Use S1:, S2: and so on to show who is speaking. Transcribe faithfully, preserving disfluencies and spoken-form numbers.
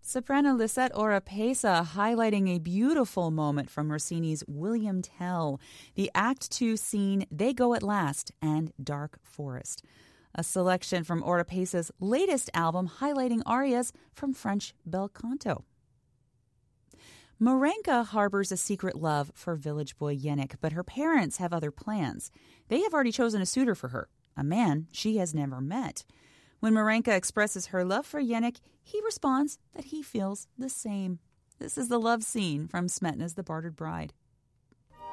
S1: Soprano Lisette Oropesa highlighting a beautiful moment from Rossini's William Tell, the Act Two scene They Go at Last and Dark Forest. A selection from Oropesa's latest album highlighting arias from French bel canto. Marenka harbors a secret love for village boy Yannick, but her parents have other plans. They have already chosen a suitor for her, a man she has never met. When Marenka expresses her love for Yannick, he responds that he feels the same. This is the love scene from Smetana's The Bartered Bride.